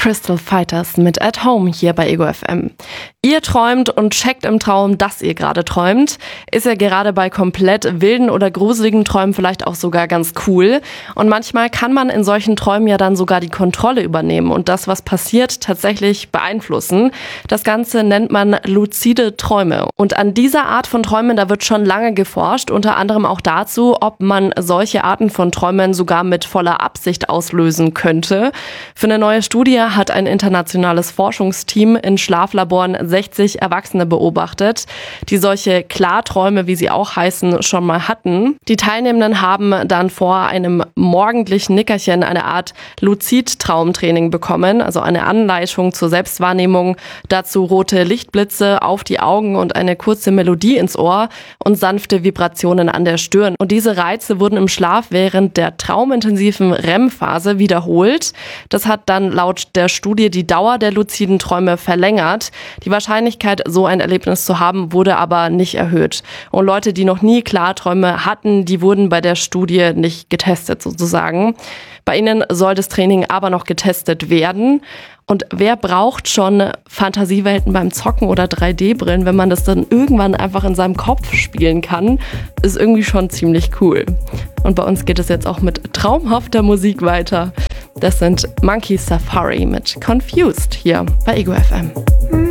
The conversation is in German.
Crystal Fighters mit At Home hier bei Ego FM. Ihr träumt und checkt im Traum, dass ihr gerade träumt. Ist ja gerade bei komplett wilden oder gruseligen Träumen vielleicht auch sogar ganz cool. Und manchmal kann man in solchen Träumen ja dann sogar die Kontrolle übernehmen und das, was passiert, tatsächlich beeinflussen. Das Ganze nennt man luzide Träume. Und an dieser Art von Träumen, da wird schon lange geforscht, unter anderem auch dazu, ob man solche Arten von Träumen sogar mit voller Absicht auslösen könnte. Für eine neue Studie hat ein internationales Forschungsteam in Schlaflaboren 60 Erwachsene beobachtet, die solche Klarträume, wie sie auch heißen, schon mal hatten. Die Teilnehmenden haben dann vor einem morgendlichen Nickerchen eine Art Luzid-Traumtraining bekommen, also eine Anleitung zur Selbstwahrnehmung, dazu rote Lichtblitze auf die Augen und eine kurze Melodie ins Ohr und sanfte Vibrationen an der Stirn. Und diese Reize wurden im Schlaf während der traumintensiven REM-Phase wiederholt. Das hat dann laut der Studie die Dauer der luziden Träume verlängert. Die Wahrscheinlichkeit, so ein Erlebnis zu haben, wurde aber nicht erhöht. Und Leute, die noch nie Klarträume hatten, die wurden bei der Studie nicht getestet sozusagen. Bei ihnen soll das Training aber noch getestet werden. Und wer braucht schon Fantasiewelten beim Zocken oder 3D-Brillen, wenn man das dann irgendwann einfach in seinem Kopf spielen kann, ist irgendwie schon ziemlich cool. Und bei uns geht es jetzt auch mit traumhafter Musik weiter. Das sind Monkey Safari mit Confused hier bei Ego FM.